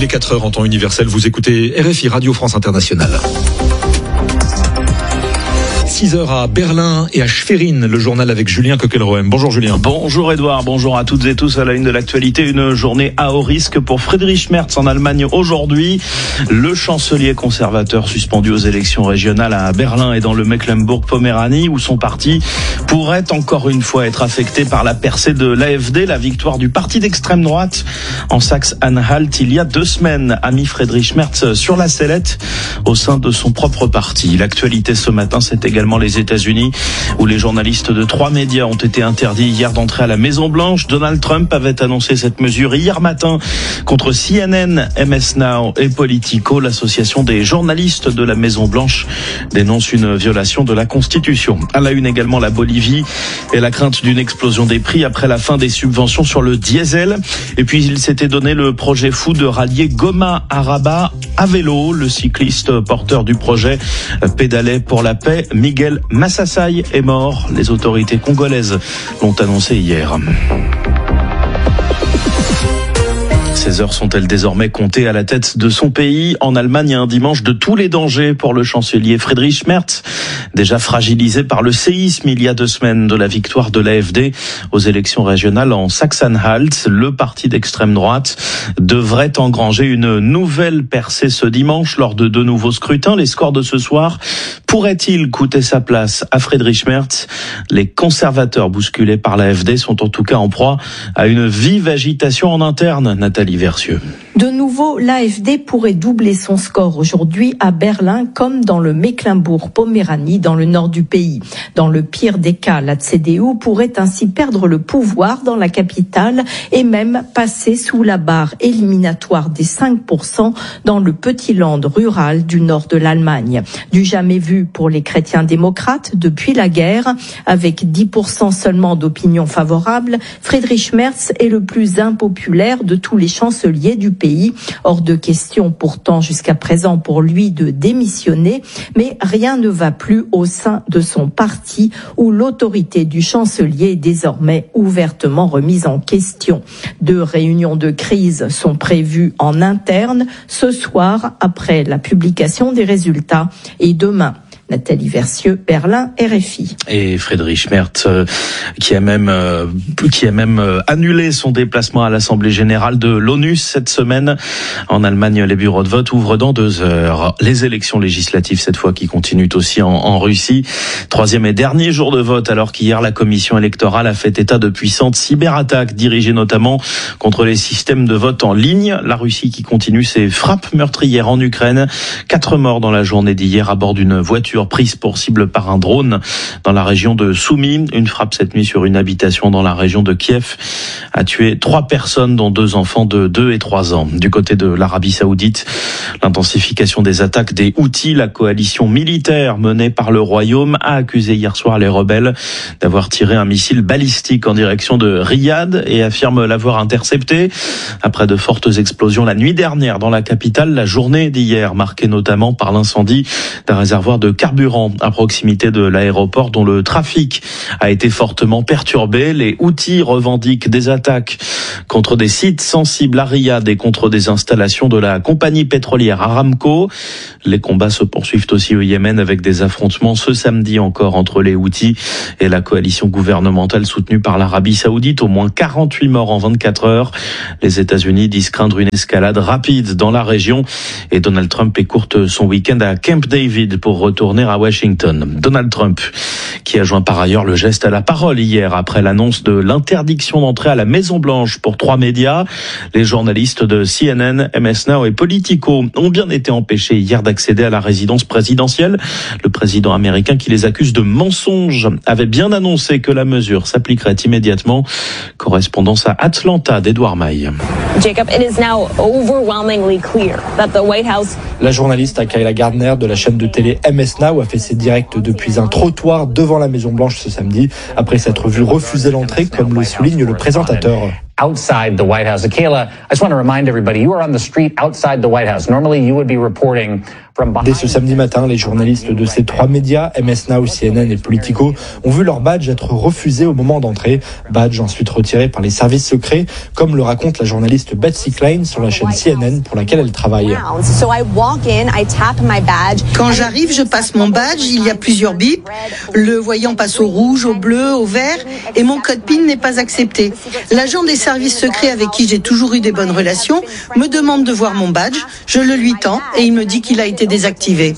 est 4h en temps universel, vous écoutez RFI Radio France Internationale. 6h à Berlin et à Schwerin, le journal avec Julien Coquelroem. Bonjour Julien. Bonjour Edouard, bonjour à toutes et tous. À la une de l'actualité, une journée à haut risque pour Friedrich Merz en Allemagne aujourd'hui. Le chancelier conservateur suspendu aux élections régionales à Berlin et dans le Mecklembourg-Poméranie, où son parti pourrait encore une fois être affecté par la percée de l'AfD, la victoire du parti d'extrême droite en Saxe-Anhalt il y a 2 semaines, a mis Friedrich Merz sur la sellette au sein de son propre parti. L'actualité ce matin, c'est également les États-Unis, où les journalistes de 3 médias ont été interdits hier d'entrer à la Maison-Blanche. Donald Trump avait annoncé cette mesure hier matin contre CNN, MS Now et Politico. L'association des journalistes de la Maison-Blanche dénonce une violation de la Constitution. À la une également, la Bolivie et la crainte d'une explosion des prix après la fin des subventions sur le diesel. Et puis il s'était donné le projet fou de rallier Goma à Rabat à vélo. Le cycliste porteur du projet pédalait pour la paix. Miguel Massassai est mort. Les autorités congolaises l'ont annoncé hier. Ces heures sont-elles désormais comptées à la tête de son pays? En Allemagne, un dimanche de tous les dangers pour le chancelier Friedrich Merz, déjà fragilisé par le séisme il y a 2 semaines de la victoire de l'AfD aux élections régionales en Saxe-Anhalt. Le parti d'extrême droite devrait engranger une nouvelle percée ce dimanche lors de 2 nouveaux scrutins. Les scores de ce soir pourraient-ils coûter sa place à Friedrich Merz? Les conservateurs bousculés par l'AfD sont en tout cas en proie à une vive agitation en interne. Nathalie Versieux. De nouveau, l'AfD pourrait doubler son score aujourd'hui à Berlin comme dans le Mecklembourg-Poméranie dans le nord du pays. Dans le pire des cas, la CDU pourrait ainsi perdre le pouvoir dans la capitale et même passer sous la barre éliminatoire des 5% dans le petit land rural du nord de l'Allemagne. Du jamais vu pour les chrétiens démocrates depuis la guerre. Avec 10% seulement d'opinion favorable, Friedrich Merz est le plus impopulaire de tous les chanceliers du pays. Hors de question pourtant jusqu'à présent pour lui de démissionner, mais rien ne va plus au sein de son parti où l'autorité du chancelier est désormais ouvertement remise en question. 2 réunions de crise sont prévues en interne ce soir après la publication des résultats et demain. Nathalie Versieux, Berlin, RFI. Et Friedrich Merz qui a même annulé son déplacement à l'Assemblée générale de l'ONU cette semaine. En Allemagne, les bureaux de vote ouvrent dans 2 heures. Les élections législatives cette fois qui continuent aussi en Russie. 3e et dernier jour de vote alors qu'hier la commission électorale a fait état de puissantes cyberattaques dirigées notamment contre les systèmes de vote en ligne. La Russie qui continue ses frappes meurtrières en Ukraine. 4 morts dans la journée d'hier à bord d'une voiture prise pour cible par un drone dans la région de Soumy. Une frappe cette nuit sur une habitation dans la région de Kiev a tué 3 personnes dont 2 enfants de 2 et 3 ans. Du côté de l'Arabie Saoudite, l'intensification des attaques des Houthis, la coalition militaire menée par le Royaume, a accusé hier soir les rebelles d'avoir tiré un missile balistique en direction de Riyad et affirme l'avoir intercepté. Après de fortes explosions la nuit dernière dans la capitale, la journée d'hier marquée notamment par l'incendie d'un réservoir de carburant à proximité de l'aéroport dont le trafic a été fortement perturbé. Les Houthis revendiquent des attaques contre des sites sensibles à Riyad et contre des installations de la compagnie pétrolière Aramco. Les combats se poursuivent aussi au Yémen avec des affrontements ce samedi encore entre les Houthis et la coalition gouvernementale soutenue par l'Arabie Saoudite. Au moins 48 morts en 24 heures. Les États-Unis disent craindre une escalade rapide dans la région et Donald Trump écourte son week-end à Camp David pour retourner à Washington. Donald Trump qui a joint par ailleurs le geste à la parole hier après l'annonce de l'interdiction d'entrée à la Maison-Blanche pour 3 médias. Les journalistes de CNN, MS Now et Politico ont bien été empêchés hier d'accéder à la résidence présidentielle. Le président américain qui les accuse de mensonges avait bien annoncé que la mesure s'appliquerait immédiatement. Correspondance à Atlanta d'Edouard Maille. Jacob, it is now overwhelmingly clear that the White House... La journaliste Kayla Gardner de la chaîne de télé MS Now a fait ses directs depuis un trottoir devant la Maison-Blanche ce samedi, après s'être vu refuser l'entrée, comme le souligne le présentateur. Outside the White House. Kayla, I just want to remind everybody, you are on the street outside the White House. Normally you would be reporting Dès ce samedi matin, les journalistes de ces 3 médias, MS Now, CNN et Politico, ont vu leur badge être refusé au moment d'entrée. Badge ensuite retiré par les services secrets, comme le raconte la journaliste Betsy Klein sur la chaîne CNN pour laquelle elle travaille. Quand j'arrive, je passe mon badge, il y a plusieurs bips. Le voyant passe au rouge, au bleu, au vert et mon code PIN n'est pas accepté. L'agent des services secrets avec qui j'ai toujours eu des bonnes relations me demande de voir mon badge, je le lui tends et il me dit qu'il a été désactivé.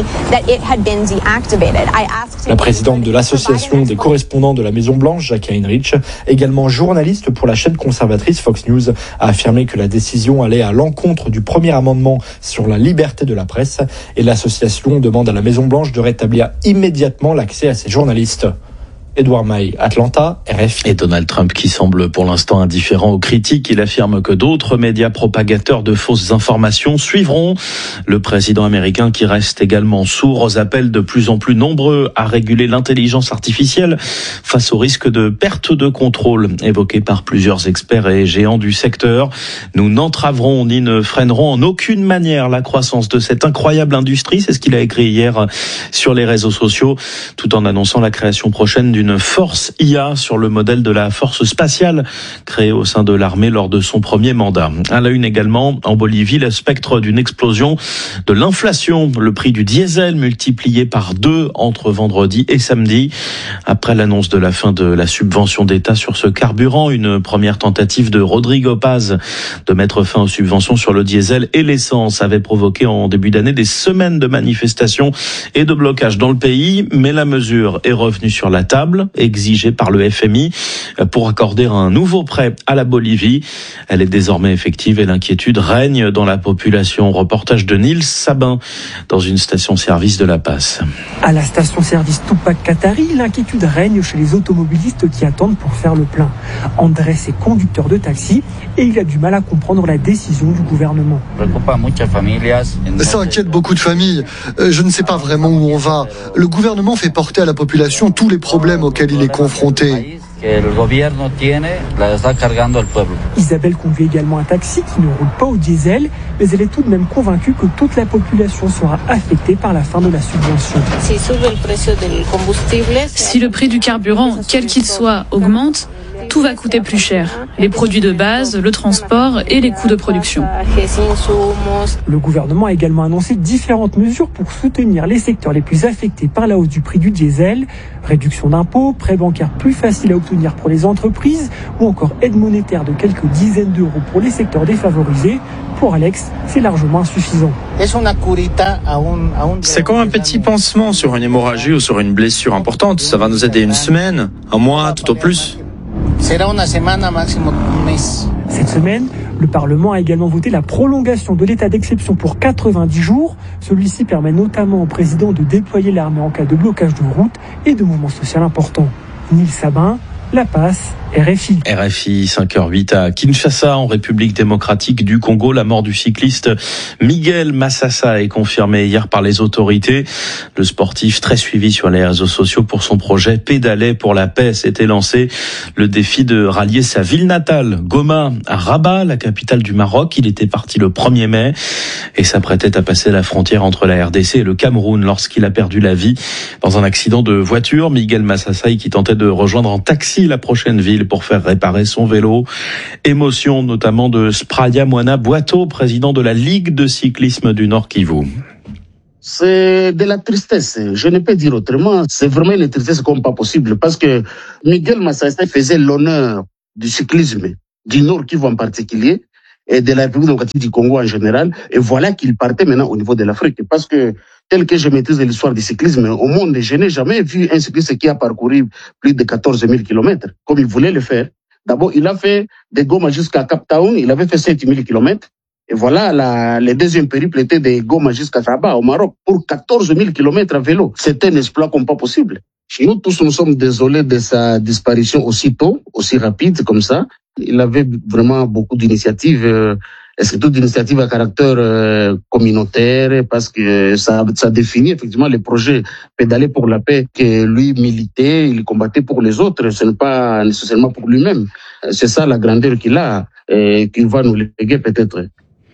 La présidente de l'association des correspondants de la Maison-Blanche, Jackie Heinrich, également journaliste pour la chaîne conservatrice Fox News, a affirmé que la décision allait à l'encontre du premier amendement sur la liberté de la presse et l'association demande à la Maison-Blanche de rétablir immédiatement l'accès à ses journalistes. Edouard Maille, Atlanta, RFI. Et Donald Trump qui semble pour l'instant indifférent aux critiques. Il affirme que d'autres médias propagateurs de fausses informations suivront. Le président américain qui reste également sourd aux appels de plus en plus nombreux à réguler l'intelligence artificielle face au risque de perte de contrôle évoqué par plusieurs experts et géants du secteur. Nous n'entraverons ni ne freinerons en aucune manière la croissance de cette incroyable industrie. C'est ce qu'il a écrit hier sur les réseaux sociaux, tout en annonçant la création prochaine d'une force IA sur le modèle de la force spatiale créée au sein de l'armée lors de son premier mandat. À la une également, en Bolivie, le spectre d'une explosion de l'inflation. Le prix du diesel multiplié par 2 entre vendredi et samedi. Après l'annonce de la fin de la subvention d'État sur ce carburant, une première tentative de Rodrigo Paz de mettre fin aux subventions sur le diesel et l'essence avait provoqué en début d'année des semaines de manifestations et de blocages dans le pays. Mais la mesure est revenue sur la table, exigée par le FMI pour accorder un nouveau prêt à la Bolivie. Elle est désormais effective et l'inquiétude règne dans la population. Reportage de Nils Sabin dans une station-service de La Paz. À la station-service Tupac Katari, l'inquiétude règne chez les automobilistes qui attendent pour faire le plein. Andrés est conducteur de taxi et il a du mal à comprendre la décision du gouvernement. Ça inquiète beaucoup de familles. Je ne sais pas vraiment où on va. Le gouvernement fait porter à la population tous les problèmes auxquels il est confronté. Isabelle conduit également un taxi qui ne roule pas au diesel, mais elle est tout de même convaincue que toute la population sera affectée par la fin de la subvention. Si le prix du carburant, quel qu'il soit, augmente, tout va coûter plus cher. Les produits de base, le transport et les coûts de production. Le gouvernement a également annoncé différentes mesures pour soutenir les secteurs les plus affectés par la hausse du prix du diesel. Réduction d'impôts, prêts bancaires plus faciles à obtenir pour les entreprises ou encore aide monétaire de quelques dizaines d'euros pour les secteurs défavorisés. Pour Alex, c'est largement insuffisant. C'est comme un petit pansement sur une hémorragie ou sur une blessure importante. Ça va nous aider une semaine, un mois, tout au plus. Cette semaine, le Parlement a également voté la prolongation de l'état d'exception pour 90 jours. Celui-ci permet notamment au président de déployer l'armée en cas de blocage de route et de mouvements sociaux importants. Nils Sabin, La Paz, RFI. RFI 5h08 à Kinshasa, en République démocratique du Congo. La mort du cycliste Miguel Massassa est confirmée hier par les autorités. Le sportif, très suivi sur les réseaux sociaux pour son projet Pédaler pour la paix, s'était lancé le défi de rallier sa ville natale, Goma, à Rabat, la capitale du Maroc. Il était parti le 1er mai et s'apprêtait à passer la frontière entre la RDC et le Cameroun lorsqu'il a perdu la vie dans un accident de voiture. Miguel Massassa, qui tentait de rejoindre en taxi la prochaine ville pour faire réparer son vélo. Émotion notamment de Spraya Moana Boito, président de la Ligue de cyclisme du Nord Kivu. C'est de la tristesse, je ne peux dire autrement. C'est vraiment une tristesse comme pas possible parce que Miguel Massassa faisait l'honneur du cyclisme du Nord Kivu en particulier et de la République démocratique du Congo en général. Et voilà qu'il partait maintenant au niveau de l'Afrique parce que tel que je maîtrise l'histoire du cyclisme au monde, je n'ai jamais vu un cycliste qui a parcouru plus de 14 000 kilomètres, comme il voulait le faire. D'abord, il a fait de Goma jusqu'à Cape Town, il avait fait 7 000 kilomètres. Et voilà, le deuxième périple était de Goma jusqu'à Rabat, au Maroc, pour 14 000 kilomètres à vélo. C'était un exploit comme pas possible. Nous tous, nous sommes désolés de sa disparition aussi tôt, aussi rapide comme ça. Il avait vraiment beaucoup d'initiatives, surtout d'initiatives à caractère communautaire, parce que ça définit effectivement les projets Pédaler pour la paix que lui militait, il combattait pour les autres, ce n'est pas nécessairement pour lui-même. C'est ça la grandeur qu'il a et qu'il va nous léguer peut-être.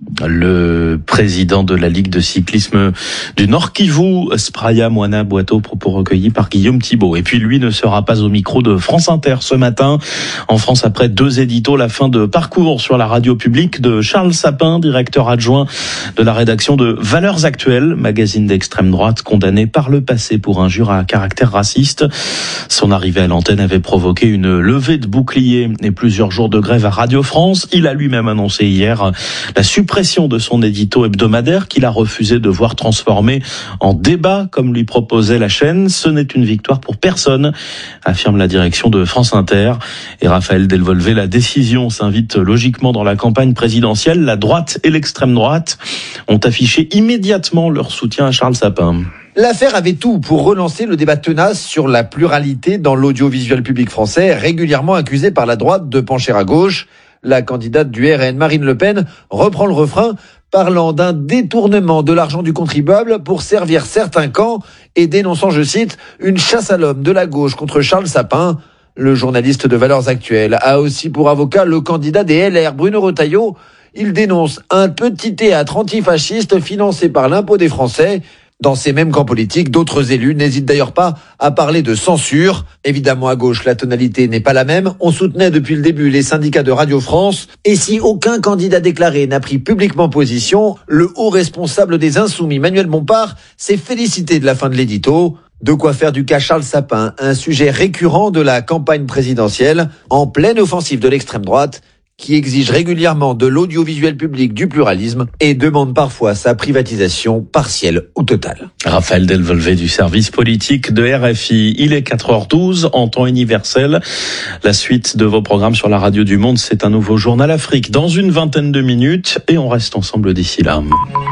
Le président de la Ligue de cyclisme du Nord Kivu, Spraya Moana Boato, propos recueillis par Guillaume Thibault. Et puis lui ne sera pas au micro de France Inter ce matin. En France, après 2 éditos, la fin de parcours sur la radio publique de Charles Sapin, directeur adjoint de la rédaction de Valeurs Actuelles, magazine d'extrême droite condamné par le passé pour injure à caractère raciste. Son arrivée à l'antenne avait provoqué une levée de boucliers et plusieurs jours de grève à Radio France. Il a lui-même annoncé hier la suppression de son édito hebdomadaire qu'il a refusé de voir transformé en débat comme lui proposait la chaîne. Ce n'est une victoire pour personne, affirme la direction de France Inter. Et Raphaël Delvolvé, la décision s'invite logiquement dans la campagne présidentielle. La droite et l'extrême droite ont affiché immédiatement leur soutien à Charles Sapin. L'affaire avait tout pour relancer le débat tenace sur la pluralité dans l'audiovisuel public français, régulièrement accusé par la droite de pencher à gauche. La candidate du RN, Marine Le Pen, reprend le refrain, parlant d'un détournement de l'argent du contribuable pour servir certains camps et dénonçant, je cite, une chasse à l'homme de la gauche contre Charles Sapin. Le journaliste de Valeurs Actuelles a aussi pour avocat le candidat des LR, Bruno Retailleau. Il dénonce un petit théâtre antifasciste financé par l'impôt des Français. Dans ces mêmes camps politiques, d'autres élus n'hésitent d'ailleurs pas à parler de censure. Évidemment, à gauche, la tonalité n'est pas la même. On soutenait depuis le début les syndicats de Radio France. Et si aucun candidat déclaré n'a pris publiquement position, le haut responsable des Insoumis, Manuel Bompard, s'est félicité de la fin de l'édito. De quoi faire du cas Charles Sapin un sujet récurrent de la campagne présidentielle, en pleine offensive de l'extrême droite, qui exige régulièrement de l'audiovisuel public du pluralisme et demande parfois sa privatisation partielle ou totale. Raphaël Delvolvé du service politique de RFI. Il est 4h12 en temps universel. La suite de vos programmes sur la radio du Monde, c'est un nouveau journal Afrique dans une vingtaine de minutes et on reste ensemble d'ici là.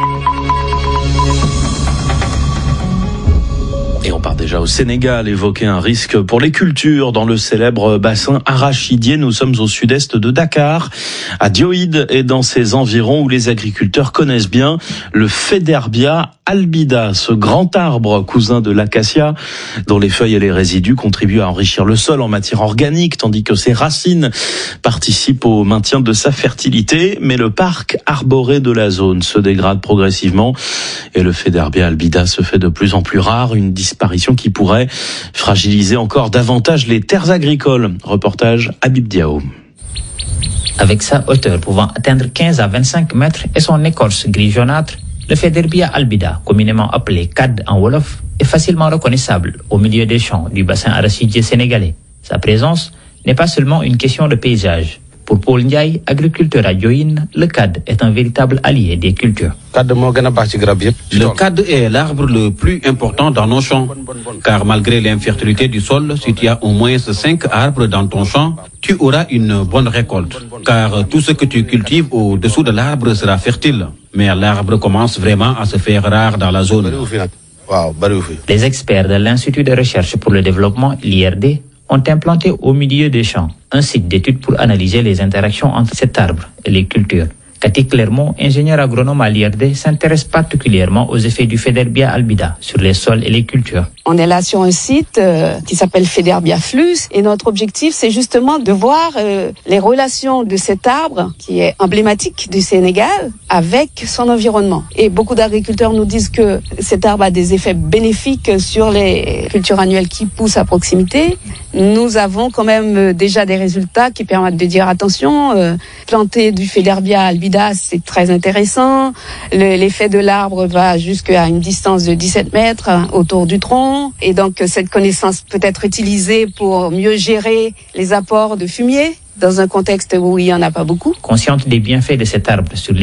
Et on part déjà au Sénégal, évoquer un risque pour les cultures dans le célèbre bassin arachidier. Nous sommes au sud-est de Dakar, à Dioïde et dans ses environs où les agriculteurs connaissent bien le Féderbia albida, ce grand arbre cousin de l'acacia dont les feuilles et les résidus contribuent à enrichir le sol en matière organique tandis que ses racines participent au maintien de sa fertilité. Mais le parc arboré de la zone se dégrade progressivement et le Féderbia albida se fait de plus en plus rare, une disparition qui pourrait fragiliser encore davantage les terres agricoles. Reportage Habib Diao. Avec sa hauteur pouvant atteindre 15 à 25 mètres et son écorce gris jaunâtre, le Féderbia albida, communément appelé CAD en Wolof, est facilement reconnaissable au milieu des champs du bassin arachidier sénégalais. Sa présence n'est pas seulement une question de paysage. Pour Paul Ndiaye, agriculteur à Dioïne, le CAD est un véritable allié des cultures. Le CAD est l'arbre le plus important dans nos champs, car malgré l'infertilité du sol, si tu as au moins 5 arbres dans ton champ, tu auras une bonne récolte, car tout ce que tu cultives au-dessous de l'arbre sera fertile. Mais l'arbre commence vraiment à se faire rare dans la zone. Les experts de l'Institut de recherche pour le développement, l'IRD, ont implanté au milieu des champs un site d'études pour analyser les interactions entre cet arbre et les cultures. Cathy Clermont, ingénieur agronome à l'IRD, s'intéresse particulièrement aux effets du Féderbia albida sur les sols et les cultures. On est là sur un site qui s'appelle Féderbia Flux et notre objectif c'est justement de voir les relations de cet arbre qui est emblématique du Sénégal avec son environnement. Et beaucoup d'agriculteurs nous disent que cet arbre a des effets bénéfiques sur les cultures annuelles qui poussent à proximité. Nous avons quand même déjà des résultats qui permettent de dire attention, planter du Féderbia albida c'est très intéressant. L'effet de l'arbre va jusqu'à une distance de 17 mètres autour du tronc. Et donc, cette connaissance peut être utilisée pour mieux gérer les apports de fumier dans un contexte où il n'y en a pas beaucoup. Consciente des bienfaits de cet arbre sur les